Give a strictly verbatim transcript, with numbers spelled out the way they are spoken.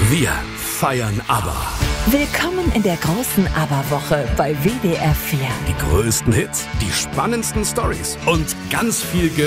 Wir feiern ABBA. Willkommen in der großen ABBA-Woche bei W D R vier. Die größten Hits, die spannendsten Stories und ganz viel Ge